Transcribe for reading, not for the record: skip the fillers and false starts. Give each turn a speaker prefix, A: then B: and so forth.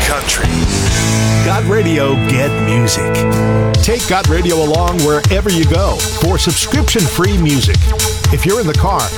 A: country.
B: Got Radio, get music. Take Got Radio along wherever you go for subscription-free music. If you're in the car,